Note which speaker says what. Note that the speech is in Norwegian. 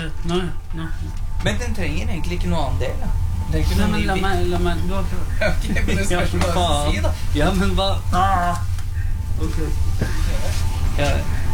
Speaker 1: Nå.
Speaker 2: Men den trenger egentlig ikke noe annen del, da.
Speaker 1: Nei, men la meg du har ikke...
Speaker 2: Ok, men det spørsmålet hva du sier, da.
Speaker 1: Ja, men hva? Ok.
Speaker 2: Ja.